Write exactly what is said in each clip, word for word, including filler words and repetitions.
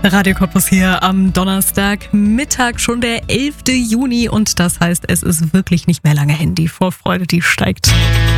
Radio Cottbus hier am Donnerstagmittag, schon der elfte Juni und das heißt, es ist wirklich nicht mehr lange hin. Die Vorfreude, die steigt.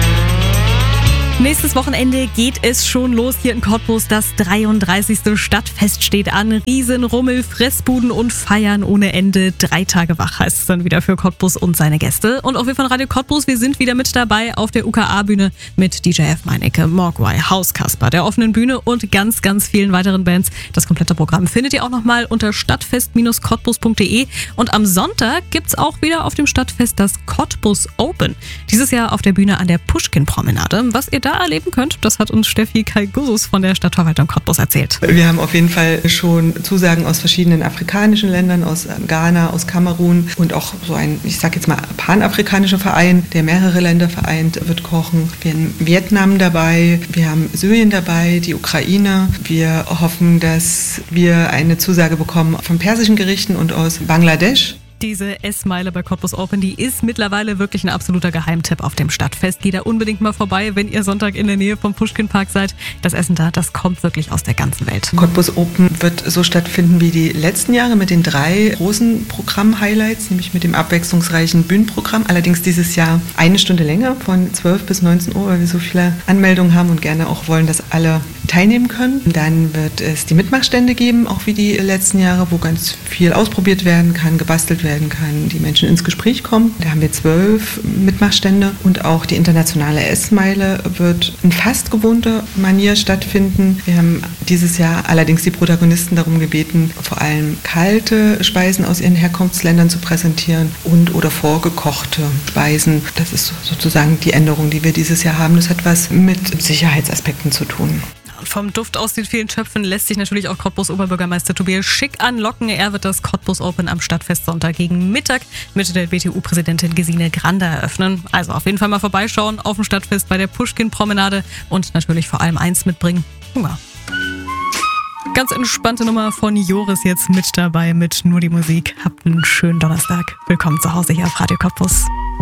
Nächstes Wochenende geht es schon los hier in Cottbus. Das dreiunddreißigste Stadtfest steht an. Riesenrummel, Fressbuden und Feiern ohne Ende. Drei Tage wach heißt es dann wieder für Cottbus und seine Gäste. Und auch wir von Radio Cottbus, wir sind wieder mit dabei auf der U K A-Bühne mit D J F. Meinecke, Mogwai, Hauskasper, der offenen Bühne und ganz, ganz vielen weiteren Bands. Das komplette Programm findet ihr auch nochmal unter stadtfest Bindestrich cottbus punkt de. Und am Sonntag gibt's auch wieder auf dem Stadtfest das Cottbus Open. Dieses Jahr auf der Bühne an der Puschkin-Promenade. Was ihr da erleben könnt, das hat uns Steffi Kalgusus von der Stadtverwaltung Cottbus erzählt. Wir haben auf jeden Fall schon Zusagen aus verschiedenen afrikanischen Ländern, aus Ghana, aus Kamerun und auch so ein, ich sag jetzt mal, panafrikanischer Verein, der mehrere Länder vereint, wird kochen. Wir haben Vietnam dabei, wir haben Syrien dabei, die Ukraine. Wir hoffen, dass wir eine Zusage bekommen von persischen Gerichten und aus Bangladesch. Diese Essmeile bei Cottbus Open, die ist mittlerweile wirklich ein absoluter Geheimtipp auf dem Stadtfest. Geht da unbedingt mal vorbei, wenn ihr Sonntag in der Nähe vom Puschkin-Park seid. Das Essen da, das kommt wirklich aus der ganzen Welt. Cottbus Open wird so stattfinden wie die letzten Jahre mit den drei großen Programm-Highlights, nämlich mit dem abwechslungsreichen Bühnenprogramm. Allerdings dieses Jahr eine Stunde länger, von zwölf bis neunzehn Uhr, weil wir so viele Anmeldungen haben und gerne auch wollen, dass alle teilnehmen können. Dann wird es die Mitmachstände geben, auch wie die letzten Jahre, wo ganz viel ausprobiert werden kann, gebastelt werden kann, die Menschen ins Gespräch kommen. Da haben wir zwölf Mitmachstände und auch die internationale Essmeile wird in fast gewohnter Manier stattfinden. Wir haben dieses Jahr allerdings die Protagonisten darum gebeten, vor allem kalte Speisen aus ihren Herkunftsländern zu präsentieren und oder vorgekochte Speisen. Das ist sozusagen die Änderung, die wir dieses Jahr haben. Das hat was mit Sicherheitsaspekten zu tun. Vom Duft aus den vielen Töpfen lässt sich natürlich auch Cottbus Oberbürgermeister Tobias Schick anlocken. Er wird das Cottbus Open am Stadtfest Sonntag gegen Mittag mit der B T U-Präsidentin Gesine Grander eröffnen. Also auf jeden Fall mal vorbeischauen auf dem Stadtfest bei der Puschkin-Promenade und natürlich vor allem eins mitbringen: Hunger. Ganz entspannte Nummer von Joris jetzt mit dabei mit Nur die Musik. Habt einen schönen Donnerstag. Willkommen zu Hause hier auf Radio Cottbus.